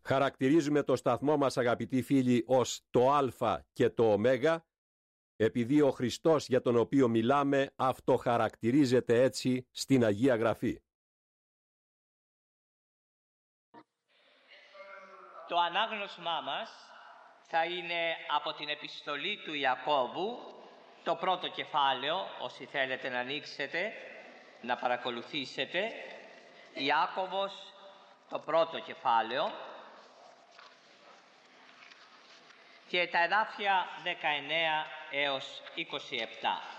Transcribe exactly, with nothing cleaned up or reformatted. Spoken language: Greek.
Χαρακτηρίζουμε το σταθμό μας, αγαπητοί φίλοι, ως το Α και το Ω, επειδή ο Χριστός για τον οποίο μιλάμε αυτοχαρακτηρίζεται έτσι στην Αγία Γραφή. Το ανάγνωσμά μας θα είναι από την επιστολή του Ιακώβου, το πρώτο κεφάλαιο, όσοι θέλετε να ανοίξετε, να παρακολουθήσετε. Ιάκωβος, το πρώτο κεφάλαιο, και τα εδάφια δεκαεννέα έως είκοσι επτά.